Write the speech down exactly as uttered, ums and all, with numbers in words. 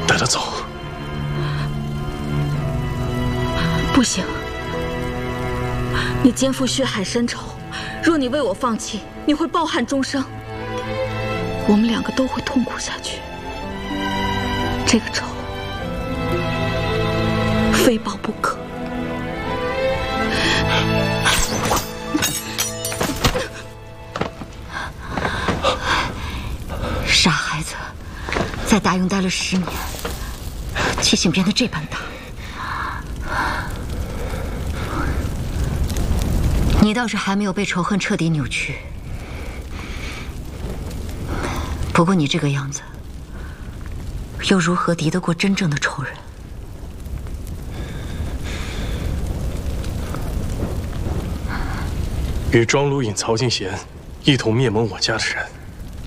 带他走。 不行，你肩负血海深仇，若你为我放弃，你会抱憾终生，我们两个都会痛苦下去。这个仇，非报不可。 傻孩子，在大庸待了十年，气性变得这般大。你倒是还没有被仇恨彻底扭曲。不过你这个样子，又如何敌得过真正的仇人？ 与庄卢隐、曹敬贤一同灭蒙我家的人。